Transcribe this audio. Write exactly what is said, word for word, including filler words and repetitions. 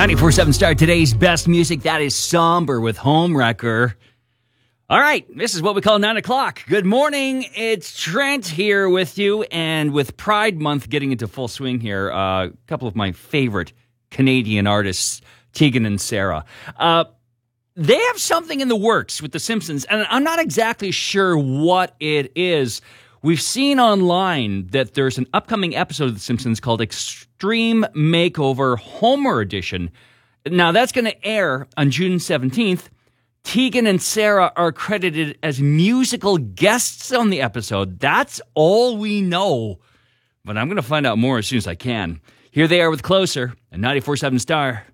ninety-four seven Star, today's best music. That is Somber with Homewrecker. All right, this is what we call nine o'clock. Good morning. It's Trent here with you. And with Pride Month getting into full swing here, uh, a couple of my favorite Canadian artists, Tegan and Sara. Uh, they have something in the works with The Simpsons, and I'm not exactly sure what it is. We've seen online that there's an upcoming episode of The Simpsons called Extreme Makeover Homer Edition. Now, that's going to air on June seventeenth. Tegan and Sara are credited as musical guests on the episode. That's all we know. But I'm going to find out more as soon as I can. Here they are with Closer, and ninety-four seven Star.